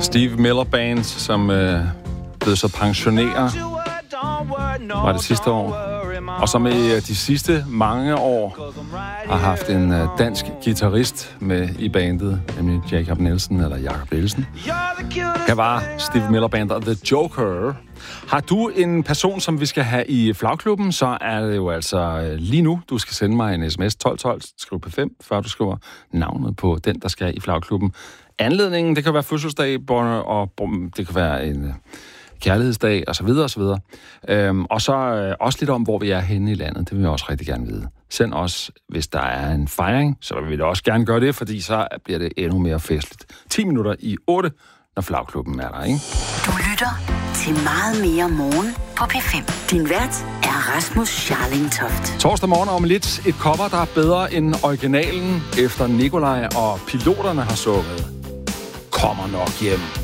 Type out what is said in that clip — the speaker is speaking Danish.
Steve Miller Band, som blev så pensioneret, var det sidste år, og som i de sidste mange år har haft en dansk guitarist med i bandet, nemlig Jakob Nielsen. Her var Steve Miller Band og The Joker. Har du en person, som vi skal have i flagklubben, så er det jo altså lige nu, du skal sende mig en sms 1212, skriv på 5, før du skriver navnet på den, der skal i flagklubben. Anledningen, det kan være fødselsdag, og det kan være en kærlighedsdag, og så videre, og så videre. Og så også lidt om, hvor vi er henne i landet. Det vil jeg også rigtig gerne vide. Send os, hvis der er en fejring, så vil vi da også gerne gøre det, fordi så bliver det endnu mere festligt. 10 minutter i 8, når flagklubben er der, ikke? Du lytter til Meget mere morgen på P5. Din vært er Rasmus Scharling Toft. Torsdag morgen om lidt et cover, der er bedre end originalen, efter Nikolaj og piloterne har sukket. Kommer nok hjem.